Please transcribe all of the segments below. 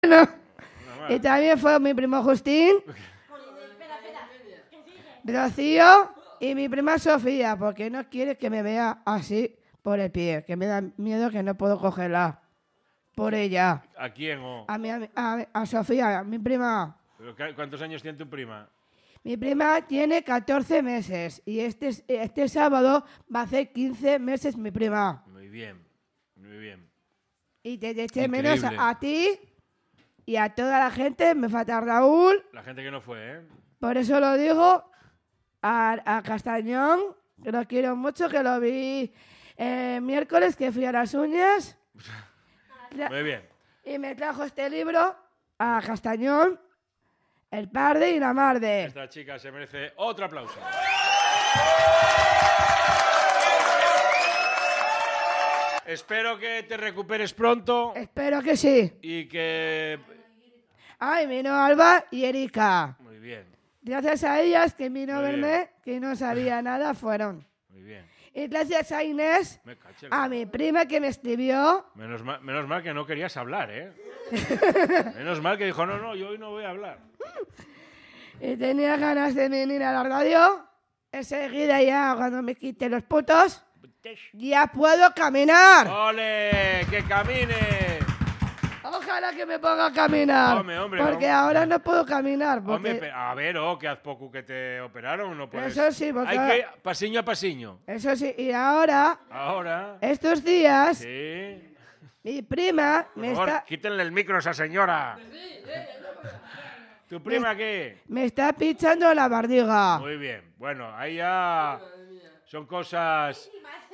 No. Y también fue mi primo Justín, Rocío y mi prima Sofía, porque no quiere que me vea así por el pie, que me da miedo que no puedo cogerla por ella. ¿A quién? Oh? A Sofía, mi prima. ¿Pero cuántos años tiene tu prima? Mi prima tiene 14 meses y este sábado va a hacer 15 meses mi prima. Muy bien, muy bien. Y te eché menos a ti y a toda la gente. Me falta Raúl. La gente que no fue, ¿eh? Por eso lo digo a Castañón, que lo quiero mucho, que lo vi miércoles, que fui a las uñas. Muy bien. Y me trajo este libro a Castañón, El Parde y la Marde. Esta chica se merece otro aplauso. Espero que te recuperes pronto. Espero que sí. Y que... Ay, vino Alba y Erika. Muy bien. Gracias a ellas que vino a verme, que no sabía nada, fueron. Muy bien. Y gracias a Inés, a mi prima que me escribió. Menos mal que no querías hablar, ¿eh? Menos mal que dijo, no, yo hoy no voy a hablar. Y tenía ganas de venir a la radio. Enseguida ya, cuando me quite los putos, ya puedo caminar. ¡Ole! ¡Que camine! Ojalá que me ponga a caminar. Hombre, porque ahora no puedo caminar. Porque... Hombre, a ver, que haz poco que te operaron, no puedes. Eso sí, porque... Hay que pasiño a pasiño. Eso sí, y ahora, estos días, sí. Mi prima me está... Quítenle el micro a esa señora. ¿Tu prima qué? Me está pinchando la barriga. Muy bien. Bueno, ahí ya son cosas...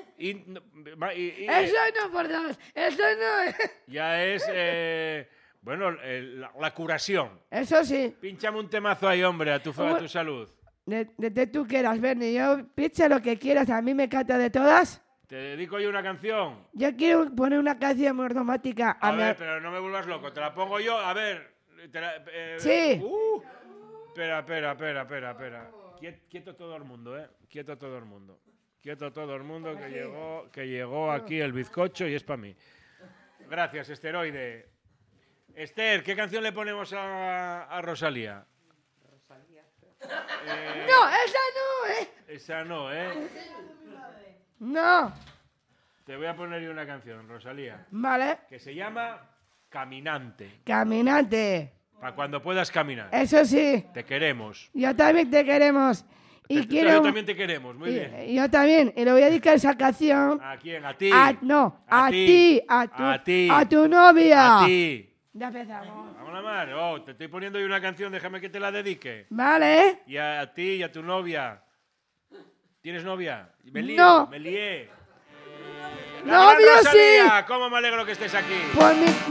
Eso no, por Dios. Eso no. Ya es, bueno, la curación. Eso sí. Pínchame un temazo ahí, hombre, a tu salud. De tú quieras, Bernie. Yo pincha lo que quieras. A mí me encanta de todas. ¿Te dedico yo una canción? Yo quiero poner una canción muy romántica. A ver, pero no me vuelvas loco. Te la pongo yo. A ver. Sí. Espera. Quieto todo el mundo, ¿eh? Quieto todo el mundo. Quieto todo el mundo que llegó aquí el bizcocho y es para mí. Gracias, Esteroide. Esther, ¿qué canción le ponemos a Rosalía? No, esa no, ¿eh? Esa no, ¿eh? No. Te voy a poner yo una canción, Rosalía. Vale. Que se llama Caminante. Caminante. Para cuando puedas caminar. Eso sí. Te queremos. Yo también te queremos. Y yo también te queremos, muy bien. Yo también. Y le voy a dedicar esa canción. ¿A quién? ¿A ti? No, a ti. A tu novia. A ti. Ya empezamos. Vamos a mar. Te estoy poniendo yo una canción, déjame que te la dedique. Vale. Y a ti y a tu novia. ¿Tienes novia? Me lié. Novio sí. ¿Cómo me alegro que estés aquí?